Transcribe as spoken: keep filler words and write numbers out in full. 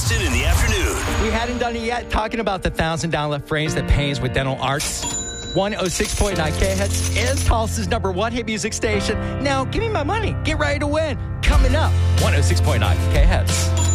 Preston in the afternoon. We hadn't done it yet, talking about the one thousand dollars phrase that pays with dental arts. one oh six point nine K-Hits is Tulsa's number one hit music station. Now, give me my money. Get ready to win. Coming up, one oh six point nine K-Hits.